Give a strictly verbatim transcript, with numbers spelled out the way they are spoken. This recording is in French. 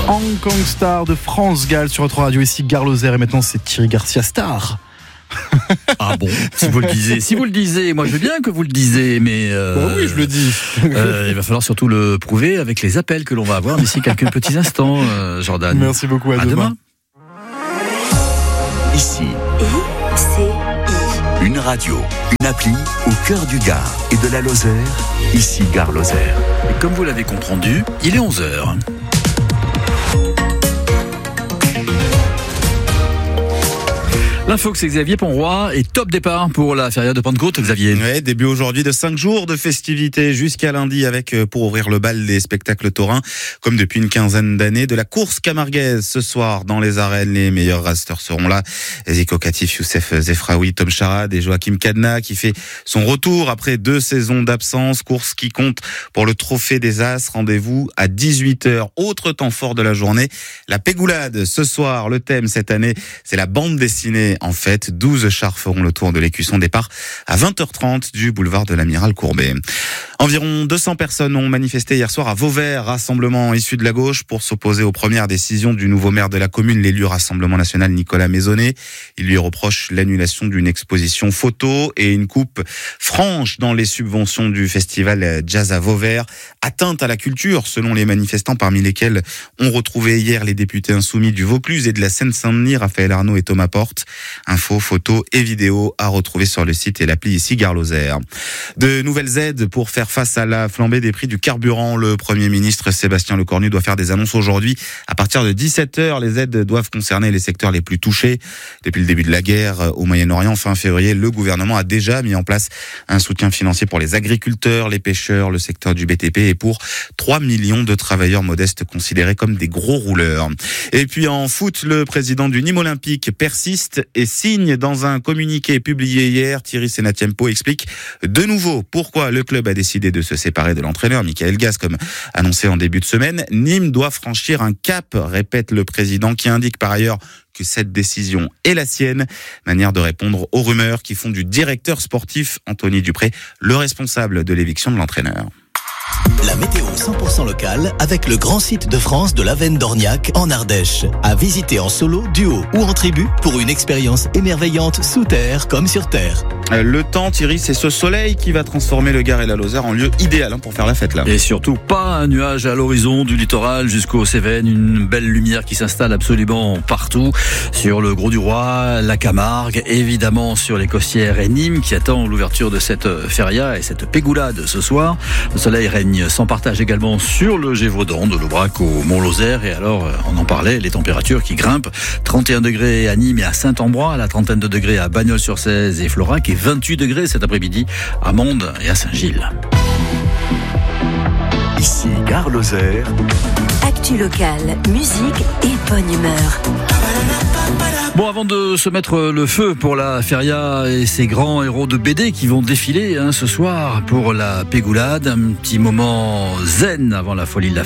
Hong Kong Star de France Gall sur votre radio, ici Gare Lozère, et maintenant c'est Thierry Garcia Star. Ah bon, si vous le disiez, si vous le disiez, moi je veux bien que vous le disiez, mais euh, bah oui, je le dis. euh, il va falloir surtout le prouver avec les appels que l'on va avoir d'ici quelques petits instants, euh, Jordan. Merci beaucoup, à, à demain. demain. Ici, I C I. une radio, une appli au cœur du Gard et de la Lozère. Ici Gare Lozère. Et comme vous l'avez compris, il est onze heures. L'info que c'est Xavier Ponroy et top départ pour la feria de Pentecôte, Xavier. Ouais, début aujourd'hui de cinq jours de festivités jusqu'à lundi avec, pour ouvrir le bal des spectacles taurins, comme depuis une quinzaine d'années, de la course camarguaise ce soir dans les arènes. Les meilleurs rasters seront là. Zico Katif, Youssef Zefraoui, Tom Charad et Joachim Cadena qui fait son retour après deux saisons d'absence. Course qui compte pour le trophée des As. Rendez-vous à dix-huit heures. Autre temps fort de la journée, la pégoulade. Ce soir, le thème cette année, c'est la bande dessinée. En fait, douze chars feront le tour de l'écusson. Départ à vingt heures trente du boulevard de l'Amiral Courbet. Environ deux cents personnes ont manifesté hier soir à Vauvert, rassemblement issu de la gauche pour s'opposer aux premières décisions du nouveau maire de la commune, l'élu Rassemblement National Nicolas Maisonnet. Il lui reproche l'annulation d'une exposition photo et une coupe franche dans les subventions du festival Jazz à Vauvert. Atteinte à la culture, selon les manifestants, parmi lesquels on retrouvait hier les députés insoumis du Vaucluse et de la Seine-Saint-Denis, Raphaël Arnaud et Thomas Porte. Infos, photos et vidéos à retrouver sur le site et l'appli ici Gare Lozère. De nouvelles aides pour faire face à la flambée des prix du carburant. Le Premier ministre Sébastien Lecornu doit faire des annonces aujourd'hui. À partir de dix-sept heures, les aides doivent concerner les secteurs les plus touchés. Depuis le début de la guerre au Moyen-Orient, fin février, le gouvernement a déjà mis en place un soutien financier pour les agriculteurs, les pêcheurs, le secteur du B T P et pour trois millions de travailleurs modestes considérés comme des gros rouleurs. Et puis en foot, le président du Nîmes Olympique persiste et signe dans un communiqué publié hier. Thierry Senatiempo explique de nouveau pourquoi le club a décidé de se séparer de l'entraîneur Michael Gas, comme annoncé en début de semaine. Nîmes doit franchir un cap, répète le président, qui indique par ailleurs que cette décision est la sienne. Manière de répondre aux rumeurs qui font du directeur sportif Anthony Dupré le responsable de l'éviction de l'entraîneur. La météo cent pour cent locale avec le grand site de France de l'Avenne d'Orniac en Ardèche. À visiter en solo, duo ou en tribu pour une expérience émerveillante sous terre comme sur terre. Le temps, Thierry, c'est ce soleil qui va transformer le Gard et la Lozère en lieu idéal hein, pour faire la fête là. Et surtout pas un nuage à l'horizon du littoral jusqu'aux Cévennes, une belle lumière qui s'installe absolument partout sur le Gros du Roi, la Camargue, évidemment sur les Costières et Nîmes qui attend l'ouverture de cette feria et cette pégoulade ce soir. Le soleil règne sans partage également sur le Gévaudan, de l'Aubrac au Mont-Lozère. Et alors, on en parlait, les températures qui grimpent. trente et un degrés à Nîmes et à Saint-Ambrois, à la trentaine de degrés à Bagnols-sur-Cèze et Florac, et vingt-huit degrés cet après-midi à Mende et à Saint-Gilles. Ici Gare Lozère. Actu locale, musique et bonne humeur. Bon, avant de se mettre le feu pour la feria et ces grands héros de B D qui vont défiler hein, ce soir pour la pégoulade, un petit moment zen avant la folie de la